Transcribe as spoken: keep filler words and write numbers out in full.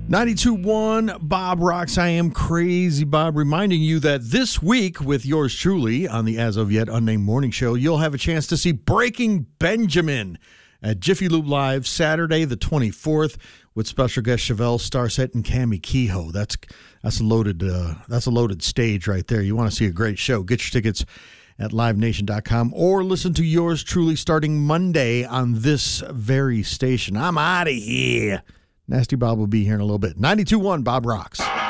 ninety-two point one Bob Rocks. I am Crazy Bob, reminding you that this week with yours truly on the As of Yet Unnamed Morning Show, you'll have a chance to see Breaking Benjamin at Jiffy Lube Live Saturday the twenty-fourth with special guest Chevelle Starset and Cammie Kehoe. That's that's a loaded uh, that's a loaded stage right there. You want to see a great show? Get your tickets at live nation dot com or listen to yours truly starting Monday on this very station. I'm out of here. Nasty Bob will be here in a little bit. ninety-two point one Bob Rocks.